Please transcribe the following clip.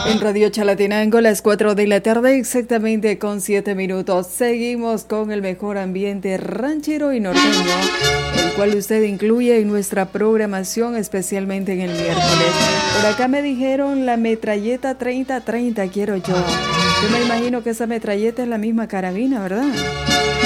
En Radio Chalatenango, las 4 de la tarde, exactamente con 7 minutos. Seguimos con el mejor ambiente ranchero y norteño, el cual usted incluye en nuestra programación, especialmente en el miércoles. Por acá me dijeron la metralleta 3030, quiero yo. Yo me imagino que esa metralleta es la misma carabina, ¿verdad?